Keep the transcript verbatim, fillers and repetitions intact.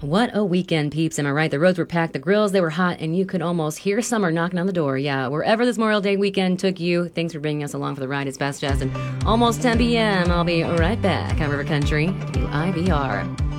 What a weekend, peeps. Am I right? The roads were packed, the grills, they were hot, and you could almost hear summer knocking on the door. Yeah, wherever this Memorial Day weekend took you, thanks for bringing us along for the ride. It's Best Jazz and almost ten p.m. I'll be right back on River Country, W I V R.